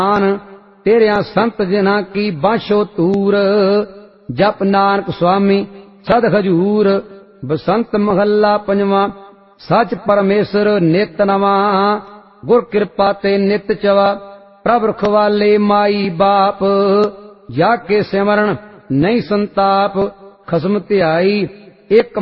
तेरिया संत जिन्हां की बाशो तूर। जप नानक स्वामी सद हजूर। बसंत महला पंजवा। सच परमेश्वर नित नवा। गुर कृपा ते नित चवा। प्रभ रखवाले माई बाप। जाके सिमरन नहीं संताप। खसम ध्याई एक